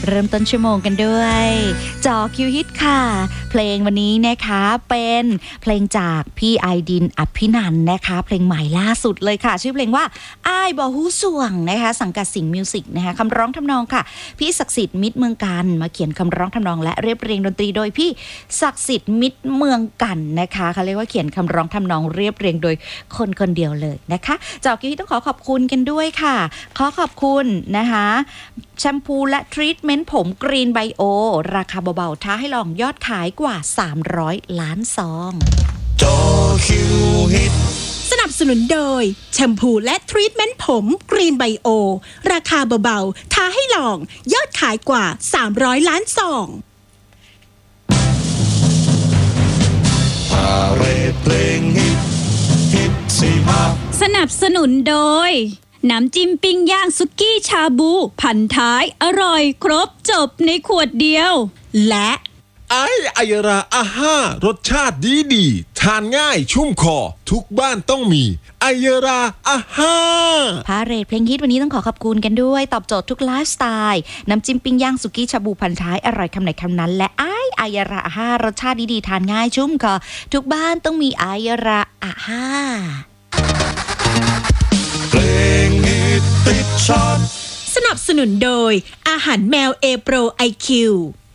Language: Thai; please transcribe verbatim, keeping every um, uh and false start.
เริ่มต้นชั่วโมงกันด้วยจอคิวฮิตค่ะเพลงวันนี้นะคะเป็นเพลงจากพี่ไอดินอภินันท์นะคะเพลงใหม่ล่าสุดเลยค่ะชื่อเพลงว่าอ้ายบ่ฮู้ส่วงนะคะสังกัดสิงห์มิวสิกนะคะคำร้องทำนองค่ะพี่ศักดิ์สิทธิ์มิตรเมืองกันมาเขียนคำร้องทำนองและเรียบเรียงดนตรีโดยพี่ศักดิ์สิทธิ์มิตรเมืองกันนะคะเขาเรียกว่าเขียนคำร้องทำนองเรียบเรียงโดยคนคนเดียวเลยนะคะจอคิวฮิตต้องขอขอบคุณกันด้วยค่ะขอขอบคุณนะคะแชมพูและทรีทเมนต์ผมกรีนไบโอราคาเบาๆท้าให้ลองยอดขายกว่าสามร้อยล้านซองจอคิวฮิตสนับสนุนโดยแชมพูและทรีทเมนต์ผมกรีนไบโอราคาเบาๆท้าให้ลองยอดขายกว่าสามร้อยล้านซองพาเรดเพลงฮิตฮิตสี่ภาคสนับสนุนโดยน้ำจิ้มปิ้งย่างสุกี้ชาบูพันท้ายอร่อยครบจบในขวดเดียวและไอ้อายราอาห้ารสชาติดีดีทานง่ายชุ่มคอทุกบ้านต้องมีอายราอาห้าพาเรดเพลงฮิตวันนี้ต้องขอขอบคุณกันด้วยตอบโจทย์ทุกไลฟ์สไตล์น้ำจิ้มปิ้งย่างสุกี้ชาบูพันท้ายอร่อยคำไหนคำนั้นและไอ้อายราอาห้ารสชาติดีดีทานง่ายชุ่มคอทุกบ้านต้องมีอายราอาห้าเพลงฮิตติดชาร์ตสนับสนุนโดยอาหารแมวเอโปรไอคิว